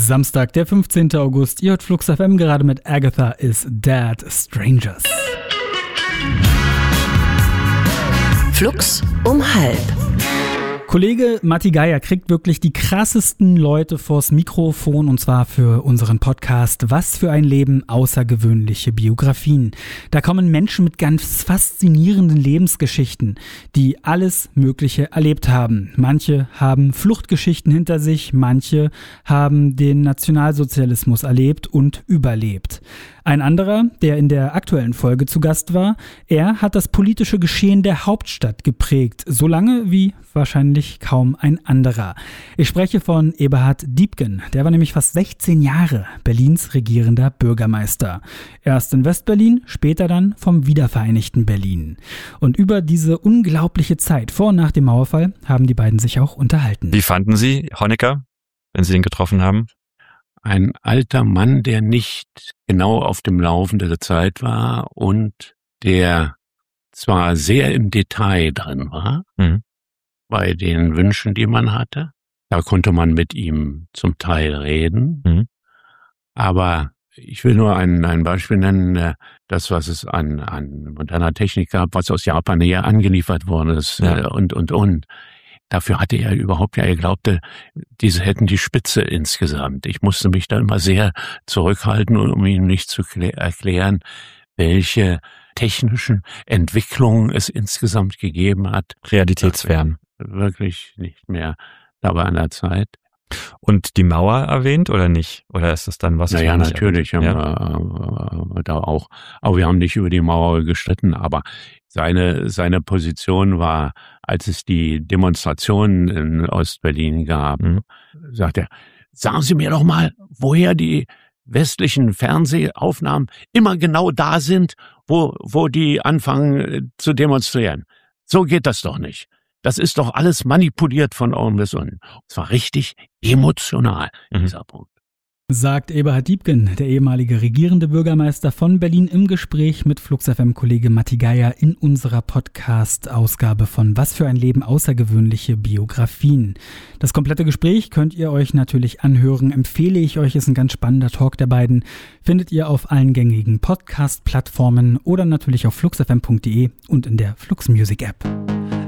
Samstag, der 15. August. Ihr hört Flux FM gerade mit Agatha is Dead, Strangers. Flux um 12:30. Kollege Matti Geier kriegt wirklich die krassesten Leute vors Mikrofon und zwar für unseren Podcast Was für ein Leben, außergewöhnliche Biografien. Da kommen Menschen mit ganz faszinierenden Lebensgeschichten, die alles Mögliche erlebt haben. Manche haben Fluchtgeschichten hinter sich, manche haben den Nationalsozialismus erlebt und überlebt. Ein anderer, der in der aktuellen Folge zu Gast war, er hat das politische Geschehen der Hauptstadt geprägt, so lange wie wahrscheinlich kaum ein anderer. Ich spreche von Eberhard Diepgen, der war nämlich fast 16 Jahre Berlins regierender Bürgermeister. Erst in Westberlin, später dann vom wiedervereinigten Berlin. Und über diese unglaubliche Zeit vor und nach dem Mauerfall haben die beiden sich auch unterhalten. Wie fanden Sie Honecker, wenn Sie ihn getroffen haben? Ein alter Mann, der nicht genau auf dem Laufenden der Zeit war und der zwar sehr im Detail drin war, bei den Wünschen, die man hatte. Da konnte man mit ihm zum Teil reden. Aber ich will nur ein Beispiel nennen, das, was es an moderner Technik gab, was aus Japan hier angeliefert worden ist, und. Dafür hatte er überhaupt, er glaubte, diese hätten die Spitze insgesamt. Ich musste mich da immer sehr zurückhalten, um ihm nicht zu erklären, welche technischen Entwicklungen es insgesamt gegeben hat. Realitätsfern. Wirklich nicht mehr dabei an der Zeit. Und die Mauer erwähnt oder nicht? Oder ist das dann was? Naja, natürlich haben wir da auch. Aber wir haben nicht über die Mauer gestritten. Aber seine Position war, als es die Demonstrationen in Ostberlin gab, sagt er, sagen Sie mir doch mal, woher die westlichen Fernsehaufnahmen immer genau da sind, wo die anfangen zu demonstrieren. So geht das doch nicht. Das ist doch alles manipuliert von oben bis unten. Es war richtig emotional, dieser Punkt. Sagt Eberhard Diepgen, der ehemalige regierende Bürgermeister von Berlin, im Gespräch mit Flux FM-Kollege Matti Geier in unserer Podcast-Ausgabe von Was für ein Leben, außergewöhnliche Biografien. Das komplette Gespräch könnt ihr euch natürlich anhören, empfehle ich euch, ist ein ganz spannender Talk der beiden. Findet ihr auf allen gängigen Podcast-Plattformen oder natürlich auf fluxfm.de und in der Flux Music App.